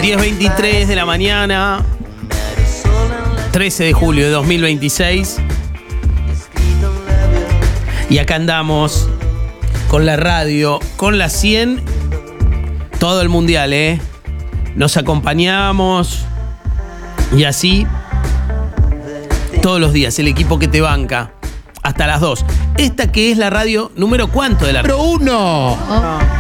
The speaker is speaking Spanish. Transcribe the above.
10:23 de la mañana, 13 de julio de 2026. Y acá andamos con la radio, con la 100, todo el mundial, ¿eh? Nos acompañamos y así todos los días, el equipo que te banca hasta las 2. Esta que es la radio número ¿cuánto de la? ¡Número 1!